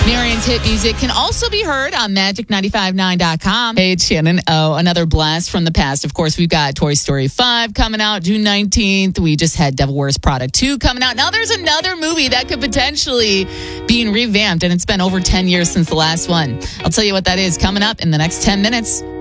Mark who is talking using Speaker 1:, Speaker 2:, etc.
Speaker 1: Marion's hit music can also be heard on Magic959.com. Hey, it's Shannon. Oh, another blast from the past. Of course, we've got Toy Story 5 coming out June 19th. We just had Devil Wears Prada 2 coming out. Now there's another movie that could potentially be revamped, and it's been over 10 years since the last one. I'll tell you what that is coming up in the next 10 minutes.